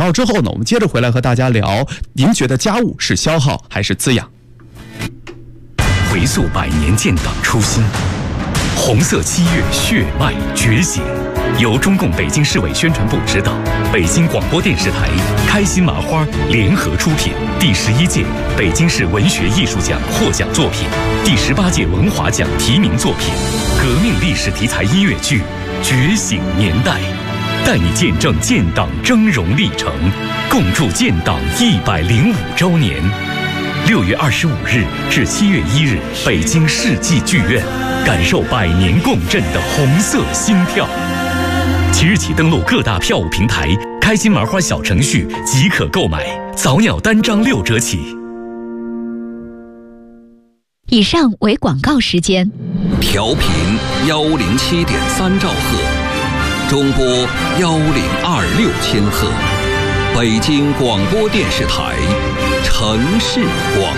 告之后呢，我们接着回来和大家聊，您觉得家务是消耗还是滋养？ 回溯100年建党初心，红色7月血脉觉醒。由中共北京市委宣传部指导，北京广播电视台、开心麻花联合出品，第11届北京市文学艺术奖获奖作品，第18届文华奖提名作品，革命历史题材音乐剧《觉醒年代》，带你见证建党峥嵘历程，共筑建党105周年。6月25日至7月1日，北京世纪剧院，感受100年共振的红色心跳。即日起登录各大票务平台、开心麻花小程序即可购买，早鸟单张6折起。 以上为广告时间。 调频107.3兆赫，中波102.6千赫，北京广播电视台城市广